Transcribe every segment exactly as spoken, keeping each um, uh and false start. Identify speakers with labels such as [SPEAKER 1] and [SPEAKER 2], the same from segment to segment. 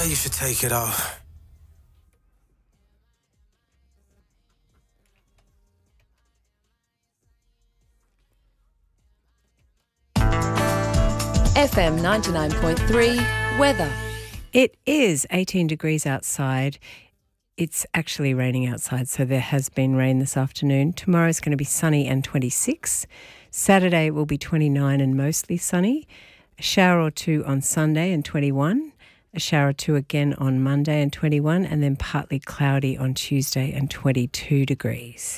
[SPEAKER 1] Yeah, you should take it off.
[SPEAKER 2] F M ninety-nine point three weather.
[SPEAKER 3] It is eighteen degrees outside. It's actually raining outside, so there has been rain this afternoon. Tomorrow's going to be sunny and twenty-six. Saturday will be twenty-nine and mostly sunny. A shower or two on Sunday and twenty-one. A shower or two again on Monday and twenty-one, and then partly cloudy on Tuesday and twenty-two degrees.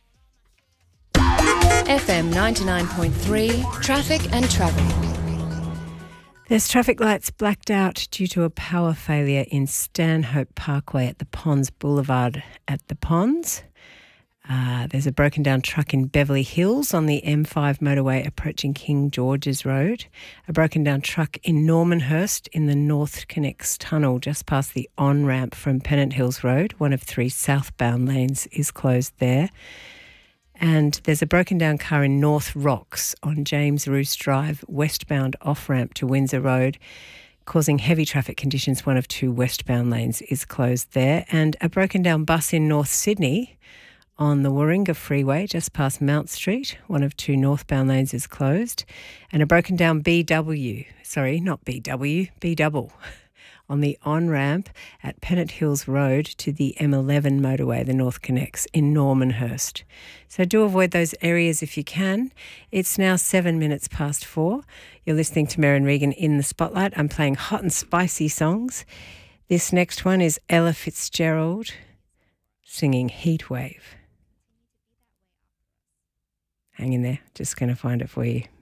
[SPEAKER 2] F M ninety-nine point three traffic and travel.
[SPEAKER 3] There's traffic lights blacked out due to a power failure in Stanhope Parkway at the Ponds Boulevard at the Ponds. Uh, there's a broken down truck in Beverly Hills on the M five motorway approaching King George's Road. A broken down truck in Normanhurst in the North Connects Tunnel just past the on-ramp from Pennant Hills Road. One of three southbound lanes is closed there. And there's a broken down car in North Rocks on James Roos Drive, westbound off-ramp to Windsor Road, causing heavy traffic conditions. One of two westbound lanes is closed there. And a broken down bus in North Sydney on the Warringah Freeway, just past Mount Street. One of two northbound lanes is closed. And a broken down B W, sorry, not B W, B double, on the on-ramp at Pennant Hills Road to the M eleven motorway, the North Connects, in Normanhurst. So do avoid those areas if you can. It's now seven minutes past four. You're listening to Merryn Regan in the Spotlight. I'm playing hot and spicy songs. This next one is Ella Fitzgerald singing Heatwave. Hang in there, just going to find it for you.